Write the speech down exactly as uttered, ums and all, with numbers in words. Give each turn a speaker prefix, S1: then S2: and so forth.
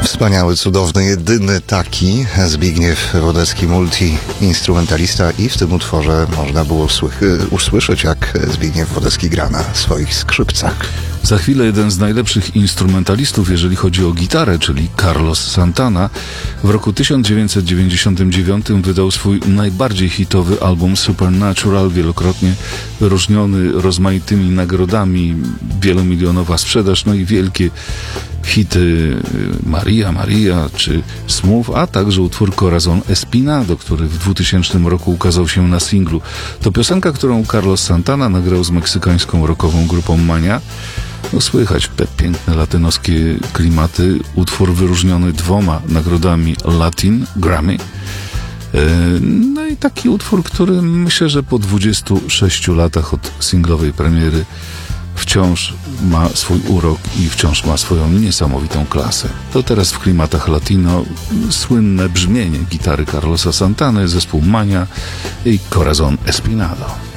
S1: Wspaniały, cudowny, jedyny taki Zbigniew Wodecki, multi-instrumentalista, i w tym utworze można było słych- usłyszeć, jak Zbigniew Wodecki gra na swoich skrzypcach.
S2: Za chwilę jeden z najlepszych instrumentalistów, jeżeli chodzi o gitarę, czyli Carlos Santana, w roku tysiąc dziewięćset dziewięćdziesiątym dziewiątym wydał swój najbardziej hitowy album Supernatural, wielokrotnie wyróżniony rozmaitymi nagrodami, wielomilionowa sprzedaż, no i wielkie hity Maria, Maria czy Smooth, a także utwór Corazon Espinado, który w dwutysięcznym roku ukazał się na singlu. To piosenka, którą Carlos Santana nagrał z meksykańską rockową grupą Mania. No, słychać te piękne latynoskie klimaty. Utwór wyróżniony dwoma nagrodami Latin, Grammy. No i taki utwór, który myślę, że po dwudziestu sześciu latach od singlowej premiery wciąż ma swój urok i wciąż ma swoją niesamowitą klasę. To teraz w klimatach latino słynne brzmienie gitary Carlosa Santany, zespół Mania i Corazon Espinado.